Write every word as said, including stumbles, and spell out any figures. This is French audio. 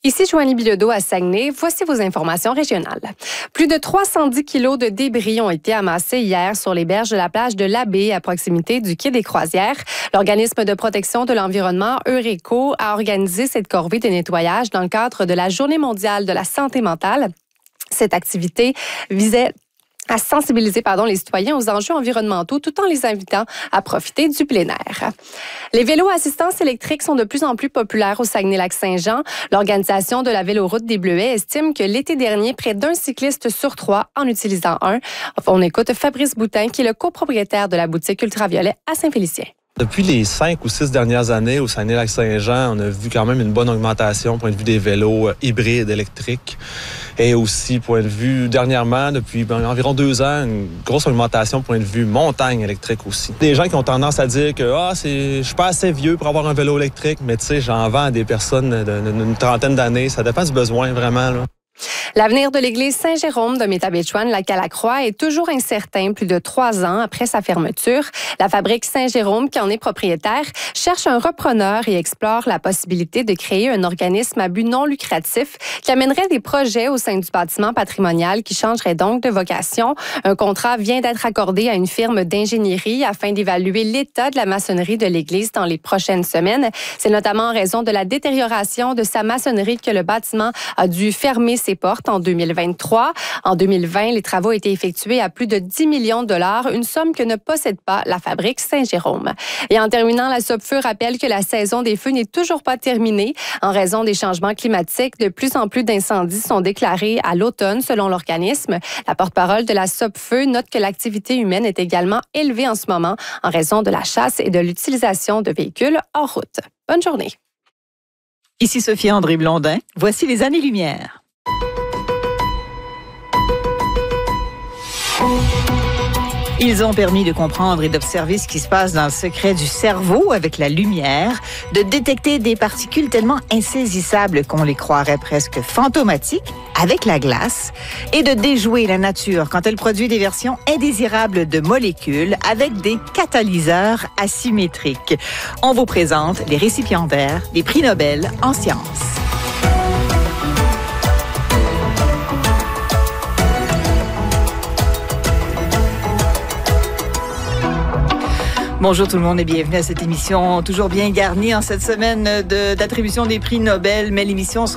Ici Joanie Bilodeau à Saguenay. Voici vos informations régionales. Plus de trois cent dix kilos de débris ont été amassés hier sur les berges de la plage de l'Abbé à proximité du quai des Croisières. L'organisme de protection de l'environnement Eureco a organisé cette corvée de nettoyage dans le cadre de la Journée mondiale de la santé mentale. Cette activité visait à sensibiliser pardon, les citoyens aux enjeux environnementaux tout en les invitant à profiter du plein air. Les vélos à assistance électrique sont de plus en plus populaires au Saguenay-Lac-Saint-Jean. L'organisation de la Véloroute des Bleuets estime que l'été dernier, près d'un cycliste sur trois en utilisant un. On écoute Fabrice Boutin, qui est le copropriétaire de la boutique Ultraviolet à Saint-Félicien. Depuis les cinq ou six dernières années au Saguenay-Lac-Saint-Jean, on a vu quand même une bonne augmentation point de vue des vélos hybrides électriques. Et aussi, point de vue, dernièrement, depuis ben, environ deux ans, une grosse augmentation point de vue montagne électrique aussi. Des gens qui ont tendance à dire que ah, c'est, je suis pas assez vieux pour avoir un vélo électrique, mais tu sais, j'en vends à des personnes d'une trentaine d'années. Ça dépend du besoin, vraiment, là. L'avenir de l'église Saint-Jérôme de Métabetchouan-Lac-à-la-Croix est toujours incertain plus de trois ans après sa fermeture. La fabrique Saint-Jérôme, qui en est propriétaire, cherche un repreneur et explore la possibilité de créer un organisme à but non lucratif qui amènerait des projets au sein du bâtiment patrimonial qui changerait donc de vocation. Un contrat vient d'être accordé à une firme d'ingénierie afin d'évaluer l'état de la maçonnerie de l'église dans les prochaines semaines. C'est notamment en raison de la détérioration de sa maçonnerie que le bâtiment a dû fermer ses portes en deux mille vingt-trois. En deux mille vingt, les travaux ont été effectués à plus de dix millions de dollars, une somme que ne possède pas la fabrique Saint-Jérôme. Et en terminant, la SOPFEU rappelle que la saison des feux n'est toujours pas terminée. En raison des changements climatiques, de plus en plus d'incendies sont déclarés à l'automne, selon l'organisme. La porte-parole de la SOPFEU note que l'activité humaine est également élevée en ce moment en raison de la chasse et de l'utilisation de véhicules hors route. Bonne journée. Ici Sophie-André Blondin. Voici les années-lumière. Ils ont permis de comprendre et d'observer ce qui se passe dans le secret du cerveau avec la lumière, de détecter des particules tellement insaisissables qu'on les croirait presque fantomatiques avec la glace et de déjouer la nature quand elle produit des versions indésirables de molécules avec des catalyseurs asymétriques. On vous présente les récipiendaires des prix Nobel en sciences. Bonjour tout le monde et bienvenue à cette émission toujours bien garnie en cette semaine de, d'attribution des prix Nobel, mais l'émission sera